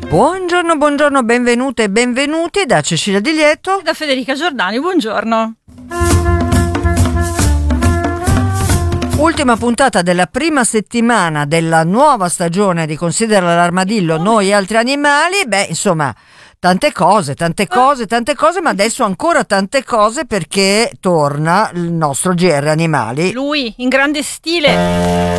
Buongiorno, benvenute e benvenuti da Cecilia Di Lieto e da Federica Giordani, buongiorno. Ultima puntata della prima settimana della nuova stagione di Considera l'armadillo, noi e altri animali. Insomma, tante cose, ma adesso ancora tante cose perché torna il nostro GR Animali. Lui, in grande stile.